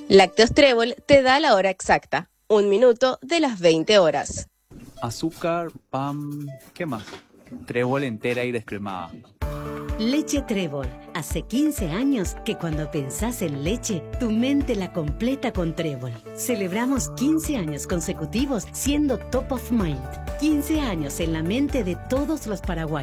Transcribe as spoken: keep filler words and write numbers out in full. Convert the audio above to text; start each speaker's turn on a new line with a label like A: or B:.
A: Lácteos Trébol te da la hora exacta, un minuto de las veinte horas.
B: Azúcar, pan, ¿qué más? Trébol entera y descremada.
C: Leche Trébol. Hace quince años que cuando pensás en leche, tu mente la completa con Trébol. Celebramos quince años consecutivos siendo top of mind. quince años en la mente de todos los paraguayos.